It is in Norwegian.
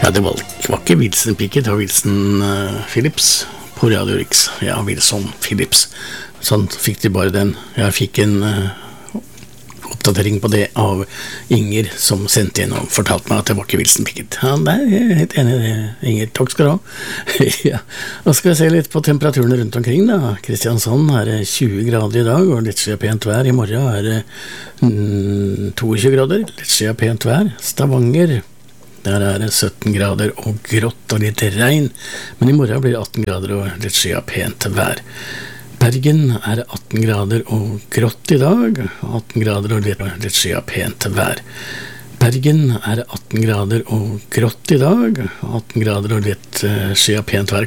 Ja, det var ikke Wilson Pickett, det var Wilson Phillips på Radio Rix. Ja, Wilson Phillips. Sånn fikk de bare den. Jeg fikk en oppdatering på det av Inger, som sendte inn og fortalte meg at det var ikke Wilson Pickett. Ja, det er jeg helt enig i det, Inger. Takk skal du ha. Ja. Nå skal vi se litt på temperaturen rundt omkring da. Kristiansand er 20 grader i dag, og litt skje pent vær. I morgen er det 22 grader, litt skje pent vær. Stavanger, der er det 17 grader og grått og litt regn, men i morgen blir det 18 grader og litt skye pent vær. Bergen er 18 grader og grått i dag, 18 grader og litt skye pent vær. Bergen er 18 grader og grått i dag, 18 grader og litt skye pent vær.